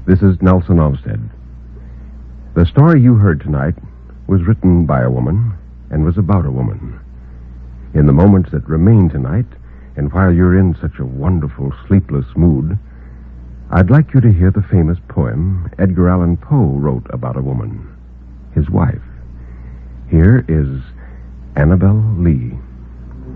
This is Nelson Olmsted. The story you heard tonight was written by a woman and was about a woman. In the moments that remain tonight, and while you're in such a wonderful, sleepless mood, I'd like you to hear the famous poem Edgar Allan Poe wrote about a woman, his wife. Here is Annabel Lee.